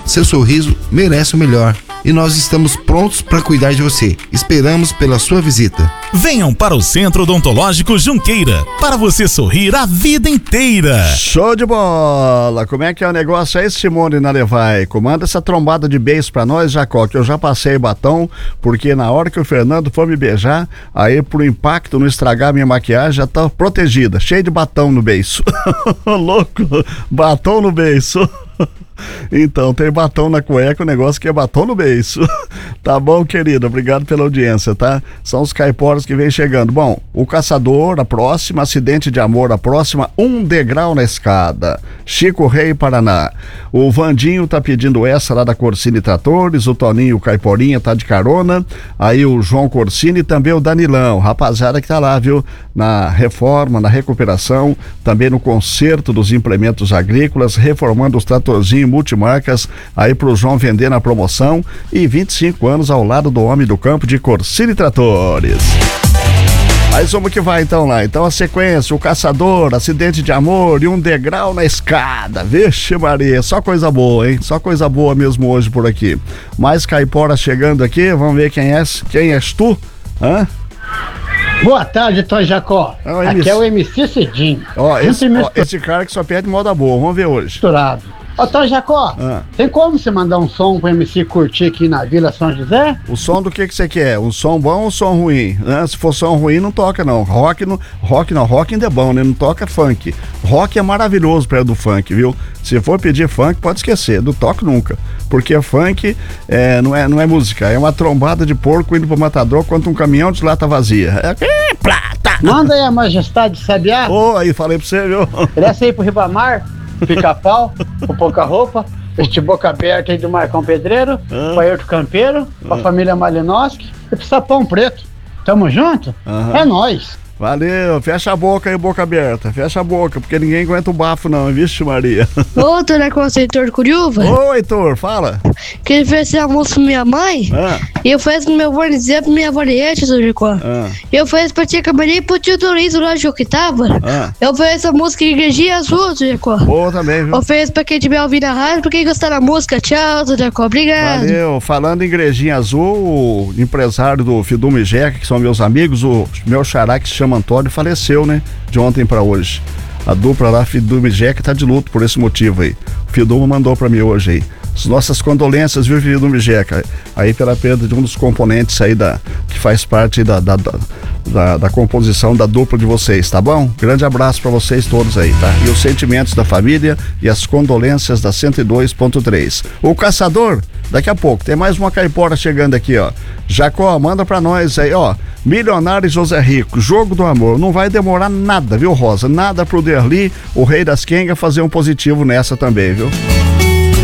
Seu sorriso merece o melhor e nós estamos prontos para cuidar de você. Esperamos pela sua visita. Venham para o Centro Odontológico Junqueira, para você sorrir a vida inteira. Show de bola! Como é que é o negócio aí, Simone Nalevai? Comanda essa trombada de beijo pra nós, Jacó, que eu já passei batom, porque na hora que o Fernando for me beijar, aí pro impacto não estragar minha maquiagem, já tá protegida, cheio de batom no beiço. Louco, batom no beiço. Então, tem batom na cueca, o negócio que é batom no beiço. Tá bom, querido? Obrigado pela audiência, tá? São os caiporas que vem chegando. Bom, o Caçador, a próxima, Acidente de Amor, a próxima, Um Degrau na Escada. Chico Rei, Paraná. O Vandinho tá pedindo essa lá da Corsini Tratores, o Toninho Caiporinha tá de carona, aí o João Corsini e também o Danilão, rapaziada que tá lá, viu? Na reforma, na recuperação, também no conserto dos implementos agrícolas, reformando os tratorzinhos multimarcas aí pro João vender na promoção, e 25 anos ao lado do homem do campo de Corsini Tratores. Mas vamos que vai então lá. Então a sequência, o Caçador, Acidente de Amor e Um Degrau na Escada. Vixe Maria, só coisa boa, hein? Só coisa boa mesmo hoje por aqui. Mais caipora chegando aqui, vamos ver quem és tu? Hã? Boa tarde, Tom Jacó. Aqui é o MC Cidinho. Esse cara que só pede moda boa, vamos ver hoje. Misturado. Ô, Tom Jacó, tem como você mandar um som pro MC curtir aqui na Vila São José? O som do que você quer? Um som bom ou um som ruim? Se for som ruim, não toca não. Rock ainda é bom, né? Não toca funk. Rock é maravilhoso perto do funk, viu? Se for pedir funk, pode esquecer, não toco nunca. Porque funk não é música, é uma trombada de porco indo pro matador quanto um caminhão de lata vazia. Manda aí a Majestade Sabiá. Aí falei pra você, viu? Desce aí pro Ribamar, Pica-Pau, o Pouca Roupa, este Boca Aberta aí do Marcão Pedreiro, o Ayrton Campeiro, a família Malinowski e pro Sapão Preto. Tamo junto? É nóis. Valeu, fecha a boca aí, Boca Aberta, fecha a boca, porque ninguém aguenta o bafo não, vixe Maria. Ô, tu não é com o Heitor Curiúva? Ô, Heitor, fala. Que ele fez esse almoço pra minha mãe, e eu fiz pro meu fornecer pra minha variante, do Jacó. Eu fiz pra tia Camarim e pro tio Dorizo lá de Joquitaba. Eu fiz essa música Igrejinha Azul, do Jacó. Boa também, viu? Eu fiz pra quem tiver ouvindo a rádio, pra quem gostar da música. Tchau, do Jacó, obrigado. Valeu, falando em Igrejinha Azul, o empresário do Fidume Jeca, que são meus amigos, o meu xará que se chama Antônio, faleceu, né? De ontem pra hoje. A dupla lá, Fidume Jeca, tá de luto por esse motivo aí. O Fidume mandou pra mim hoje aí. As nossas condolências, viu, Fidume Jeca? Aí pela perda de um dos componentes aí que faz parte da composição da dupla de vocês, tá bom? Grande abraço pra vocês todos aí, tá? E os sentimentos da família e as condolências da 102.3. O Caçador, daqui a pouco, tem mais uma caipora chegando aqui, ó. Jacó, manda pra nós aí, ó. Milionário e José Rico, Jogo do Amor. Não vai demorar nada, viu, Rosa? Nada pro Derli, o rei das quengas, fazer um positivo nessa também, viu?